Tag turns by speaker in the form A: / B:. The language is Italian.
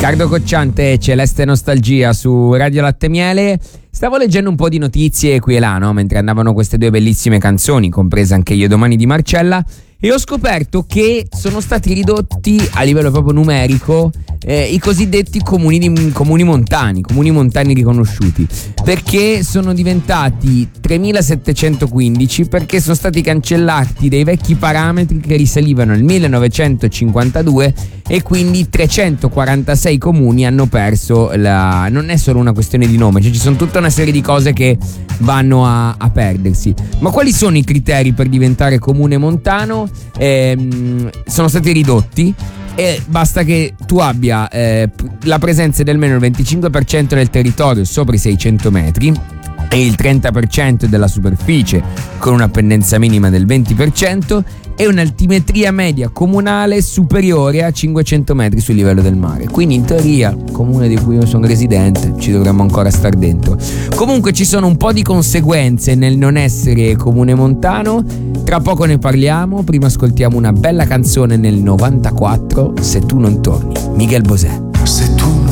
A: Riccardo Cocciante e Celeste Nostalgia su Radio Latte Miele. Stavo leggendo un po' di notizie qui e là, no? Mentre andavano queste due bellissime canzoni, compresa Anche io domani di Marcella, e ho scoperto che sono stati ridotti a livello proprio numerico i cosiddetti comuni montani riconosciuti, perché sono diventati 3715, perché sono stati cancellati dei vecchi parametri che risalivano al 1952 e quindi 346 comuni hanno perso non è solo una questione di nome, cioè ci sono tutta una serie di cose che vanno a perdersi. Ma quali sono i criteri per diventare comune montano? Sono stati ridotti e basta che tu abbia la presenza di almeno il 25% del territorio sopra i 600 metri e il 30% della superficie con una pendenza minima del 20% e un'altimetria media comunale superiore a 500 metri sul livello del mare. Quindi in teoria, comune di cui io sono residente, ci dovremmo ancora star dentro. Comunque ci sono un po' di conseguenze nel non essere comune montano. Tra poco ne parliamo, prima ascoltiamo una bella canzone nel 94, Se tu non torni, Miguel Bosé.